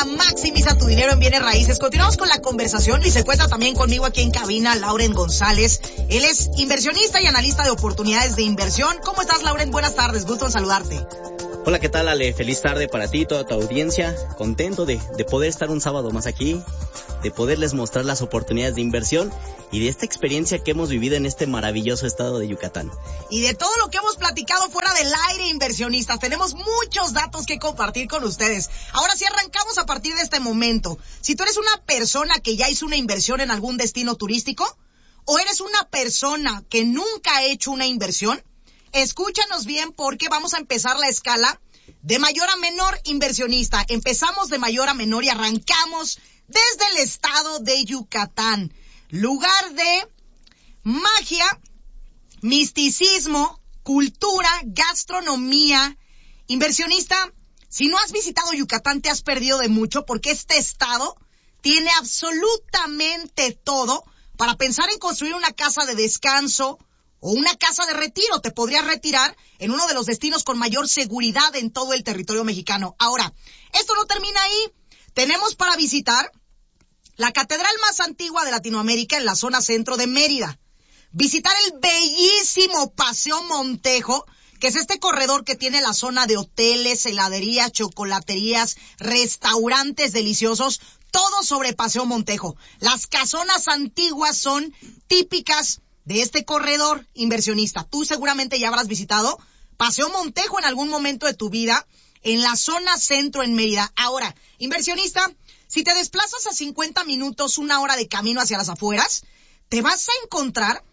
programa Maximiza tu dinero en bienes raíces. Continuamos con la conversación y se encuentra también conmigo aquí en cabina Lauren González. Él es inversionista y analista de oportunidades de inversión. ¿Cómo estás, Lauren? Buenas tardes, gusto en saludarte. Hola, ¿qué tal, Ale? Feliz tarde para ti y toda tu audiencia. Contento de poder estar un sábado más aquí, de poderles mostrar las oportunidades de inversión y de esta experiencia que hemos vivido en este maravilloso estado de Yucatán. Y de todo lo que hemos platicado fuera del aire, inversionistas. Tenemos muchos datos que compartir con ustedes. Ahora sí arrancamos a partir de este momento. Si tú eres una persona que ya hizo una inversión en algún destino turístico, o eres una persona que nunca ha hecho una inversión, escúchanos bien porque vamos a empezar la escala de mayor a menor, inversionista. Empezamos de mayor a menor y arrancamos desde el estado de Yucatán. Lugar de magia, misticismo, cultura, gastronomía. Inversionista, si no has visitado Yucatán te has perdido de mucho porque este estado tiene absolutamente todo para pensar en construir una casa de descanso o una casa de retiro. Te podrías retirar en uno de los destinos con mayor seguridad en todo el territorio mexicano. Ahora, esto no termina ahí. Tenemos para visitar la catedral más antigua de Latinoamérica en la zona centro de Mérida. Visitar el bellísimo Paseo Montejo, que es este corredor que tiene la zona de hoteles, heladerías, chocolaterías, restaurantes deliciosos, todo sobre Paseo Montejo. Las casonas antiguas son típicas de este corredor, inversionista. Tú seguramente ya habrás visitado Paseo Montejo en algún momento de tu vida en la zona centro en Mérida. Ahora, inversionista, si te desplazas a 50 minutos, una hora de camino hacia las afueras, te vas a encontrar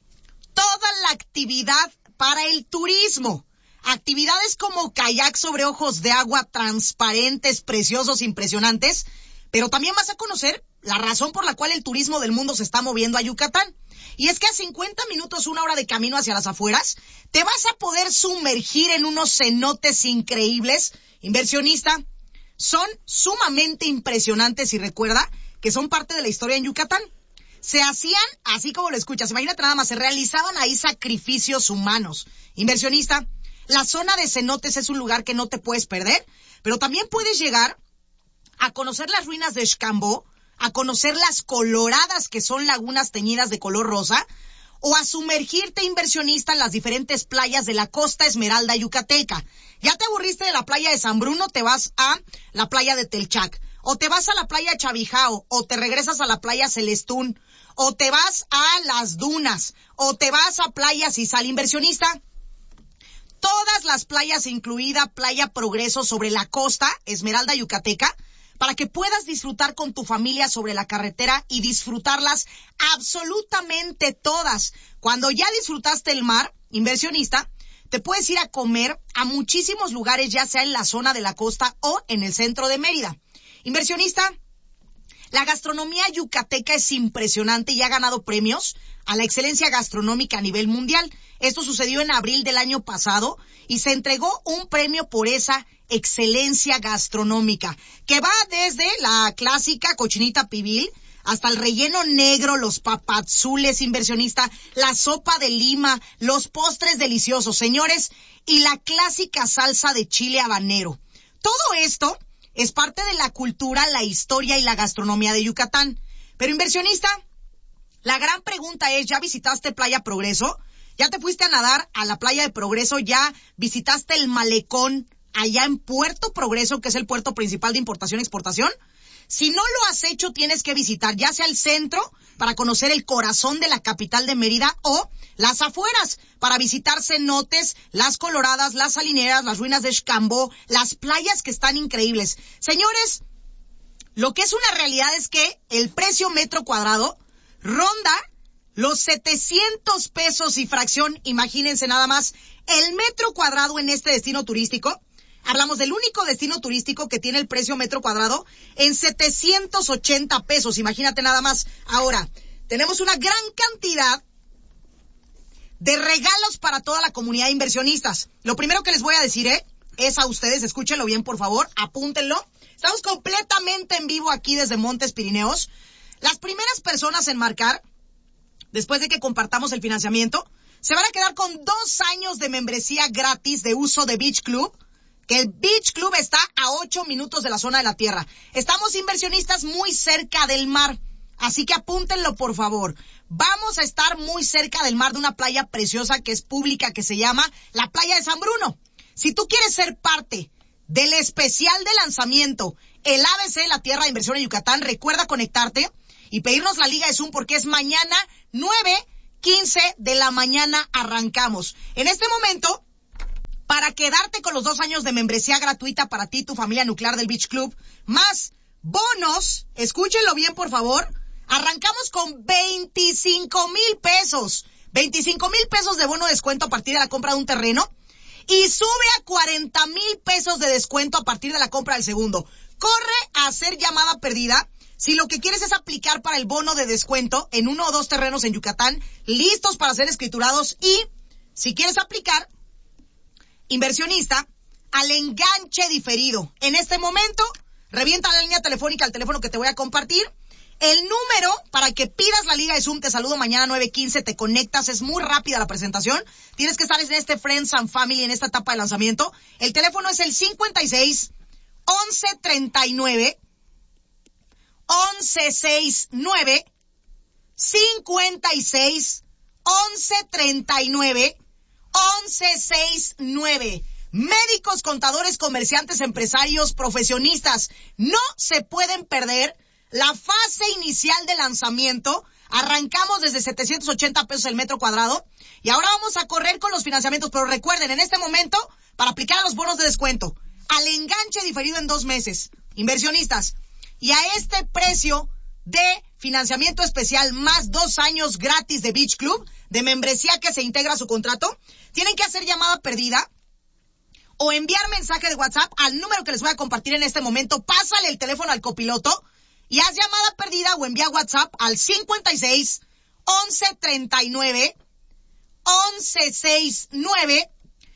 toda la actividad para el turismo. Actividades como kayak sobre ojos de agua transparentes, preciosos, impresionantes, pero también vas a conocer la razón por la cual el turismo del mundo se está moviendo a Yucatán. Y es que a 50 minutos, una hora de camino hacia las afueras, te vas a poder sumergir en unos cenotes increíbles. Inversionista, son sumamente impresionantes y recuerda que son parte de la historia en Yucatán. Se hacían, así como lo escuchas, imagínate nada más, se realizaban ahí sacrificios humanos. Inversionista, la zona de cenotes es un lugar que no te puedes perder, pero también puedes llegar a conocer las ruinas de Xcambó, a conocer las coloradas que son lagunas teñidas de color rosa, o a sumergirte, inversionista, en las diferentes playas de la Costa Esmeralda yucateca. Ya te aburriste de la playa de San Bruno, te vas a la playa de Telchac, o te vas a la playa de Chavijao, o te regresas a la playa Celestún, o te vas a las dunas, o te vas a Playa Cisal. Inversionista, todas las playas, incluida Playa Progreso sobre la Costa Esmeralda yucateca, para que puedas disfrutar con tu familia sobre la carretera y disfrutarlas absolutamente todas. Cuando ya disfrutaste el mar, inversionista, te puedes ir a comer a muchísimos lugares, ya sea en la zona de la costa o en el centro de Mérida. Inversionista, la gastronomía yucateca es impresionante y ha ganado premios a la excelencia gastronómica a nivel mundial. Esto sucedió en abril del año pasado y se entregó un premio por esa excelencia gastronómica, que va desde la clásica cochinita pibil hasta el relleno negro, los papazules, inversionista, la sopa de lima, los postres deliciosos, señores, y la clásica salsa de chile habanero. Todo esto es parte de la cultura, la historia y la gastronomía de Yucatán. Pero inversionista, la gran pregunta es, ¿ya visitaste Playa Progreso? ¿Ya te fuiste a nadar a la playa de Progreso? ¿Ya visitaste el malecón allá en Puerto Progreso, que es el puerto principal de importación y exportación? Si no lo has hecho, tienes que visitar ya sea el centro para conocer el corazón de la capital de Mérida o las afueras para visitar cenotes, las coloradas, las salineras, las ruinas de Xcambó, las playas que están increíbles. Señores, lo que es una realidad es que el precio metro cuadrado ronda los 700 pesos y fracción. Imagínense nada más el metro cuadrado en este destino turístico. Hablamos del único destino turístico que tiene el precio metro cuadrado en 780 pesos. Imagínate nada más. Ahora, tenemos una gran cantidad de regalos para toda la comunidad de inversionistas. Lo primero que les voy a decir es a ustedes, escúchenlo bien por favor, apúntenlo. Estamos completamente en vivo aquí desde Montes Pirineos. Las primeras personas en marcar, después de que compartamos el financiamiento, se van a quedar con 2 años de membresía gratis de uso de Beach Club que el Beach Club está a 8 minutos de la zona de la Tierra. Estamos, inversionistas, muy cerca del mar, así que apúntenlo, por favor. Vamos a estar muy cerca del mar, de una playa preciosa que es pública, que se llama la Playa de San Bruno. Si tú quieres ser parte del especial de lanzamiento, el ABC de la Tierra de Inversión en Yucatán, recuerda conectarte y pedirnos la liga de Zoom, porque es mañana 9:15 de la mañana arrancamos. En este momento, para quedarte con los 2 años de membresía gratuita para ti y tu familia nuclear del Beach Club, más bonos, escúchenlo bien, por favor, arrancamos con 25,000 pesos. 25,000 pesos de bono de descuento a partir de la compra de un terreno y sube a 40,000 pesos de descuento a partir de la compra del segundo. Corre a hacer llamada perdida si lo que quieres es aplicar para el bono de descuento en 1 o 2 terrenos en Yucatán, listos para ser escriturados, y si quieres aplicar, inversionista, al enganche diferido. En este momento, revienta la línea telefónica al teléfono que te voy a compartir. El número para que pidas la liga de Zoom, te saludo mañana 9:15, te conectas, es muy rápida la presentación. Tienes que estar en este Friends and Family, en esta etapa de lanzamiento. El teléfono es el 56 11 39 11 69 56 11 39 11 69. Médicos, contadores, comerciantes, empresarios, profesionistas, no se pueden perder la fase inicial de lanzamiento. Arrancamos desde 780 pesos el metro cuadrado y ahora vamos a correr con los financiamientos. Pero recuerden, en este momento, para aplicar a los bonos de descuento, al enganche diferido en 2 meses, inversionistas, y a este precio de financiamiento especial más 2 años gratis de Beach Club, de membresía que se integra a su contrato, tienen que hacer llamada perdida o enviar mensaje de WhatsApp al número que les voy a compartir en este momento. Pásale el teléfono al copiloto y haz llamada perdida o envía WhatsApp al 56 11 39 11 69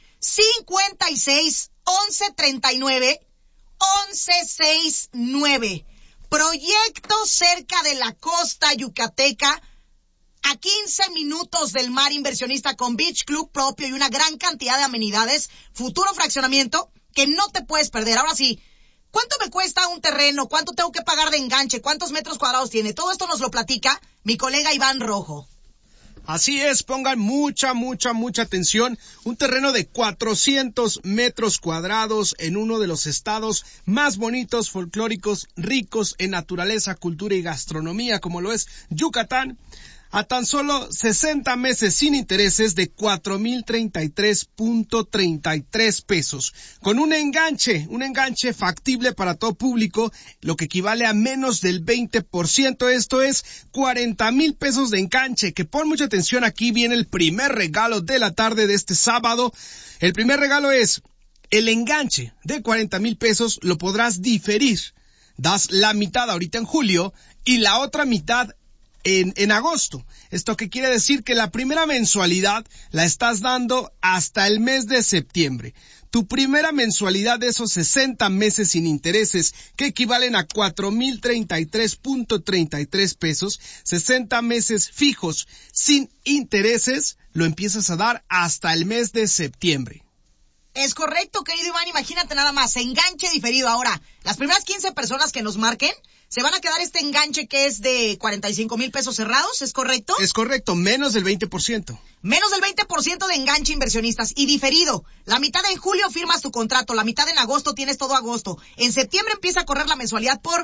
56 11 39 11 69. Proyecto cerca de la costa yucateca, a 15 minutos del mar, inversionista, con Beach Club propio y una gran cantidad de amenidades. Futuro fraccionamiento que no te puedes perder. Ahora sí, ¿cuánto me cuesta un terreno? ¿Cuánto tengo que pagar de enganche? ¿Cuántos metros cuadrados tiene? Todo esto nos lo platica mi colega Iván Rojo. Así es, pongan mucha atención. Un terreno de 400 metros cuadrados en uno de los estados más bonitos, folclóricos, ricos en naturaleza, cultura y gastronomía, como lo es Yucatán, a tan solo 60 meses sin intereses de 4,033.33 pesos, con un enganche factible para todo público, lo que equivale a menos del 20%, esto es 40,000 pesos de enganche, que pon mucha atención, aquí viene el primer regalo de la tarde de este sábado. El primer regalo es el enganche de 40,000 pesos, lo podrás diferir, das la mitad ahorita en julio y la otra mitad en agosto. Esto que quiere decir que la primera mensualidad la estás dando hasta el mes de septiembre. Tu primera mensualidad de esos 60 meses sin intereses, que equivalen a 4,033.33 pesos, 60 meses fijos sin intereses, lo empiezas a dar hasta el mes de septiembre. Es correcto, querido Iván, imagínate nada más, enganche diferido. Ahora, las primeras 15 personas que nos marquen se van a quedar este enganche que es de 45,000 pesos cerrados, ¿es correcto? Es correcto, menos del 20%. Menos del 20% de enganche, inversionistas, y diferido. La mitad en julio firmas tu contrato, la mitad en agosto tienes todo agosto. En septiembre empieza a correr la mensualidad por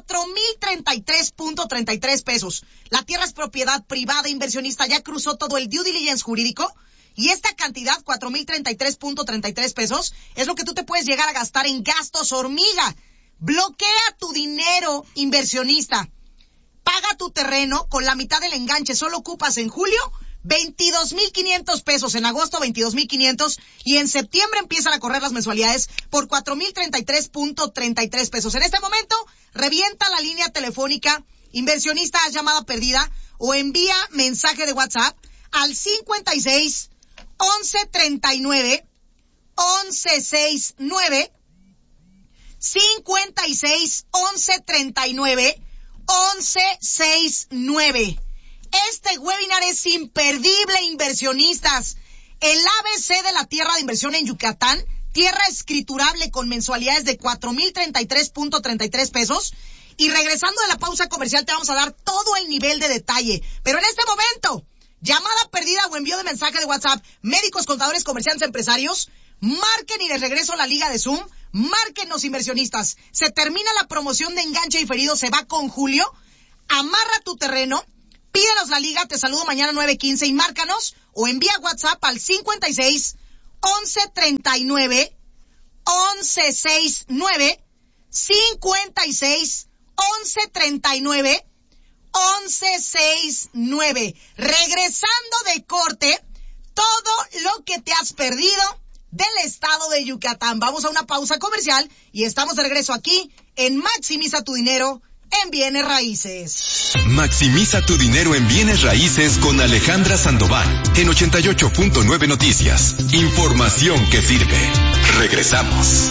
4,033.33 pesos. La tierra es propiedad privada, inversionista, ya cruzó todo el due diligence jurídico. Y esta cantidad, 4,033.33 pesos, es lo que tú te puedes llegar a gastar en gastos hormiga. Bloquea tu dinero, inversionista. Paga tu terreno con la mitad del enganche. Solo ocupas en julio 22,500 pesos, en agosto 22,500 y en septiembre empiezan a correr las mensualidades por 4,033.33 pesos. En este momento, revienta la línea telefónica, inversionista, haz llamada perdida o envía mensaje de WhatsApp al 56 11 39 11 69 56 11 39 11 69. Este webinar es imperdible, inversionistas. El ABC de la Tierra de Inversión en Yucatán tierra escriturable con mensualidades de 4,033.33 pesos. Y regresando de la pausa comercial te vamos a dar todo el nivel de detalle. Pero en este momento, llamada perdida o envío de mensaje de WhatsApp, médicos, contadores, comerciantes, empresarios, marquen y de regreso a la liga de Zoom, márquenos inversionistas. Se termina la promoción de enganche diferido, se va con Julio. Amarra tu terreno, pídenos la liga, te saludo mañana 9:15 y márcanos o envía WhatsApp al 56 11 39 11 69 56 11 39 11 69. Regresando de corte, todo lo que te has perdido del estado de Yucatán. Vamos a una pausa comercial y estamos de regreso aquí en Maximiza tu dinero en bienes raíces. Maximiza tu dinero en bienes raíces con Alejandra Sandoval en 88.9 Noticias. Información que sirve. Regresamos.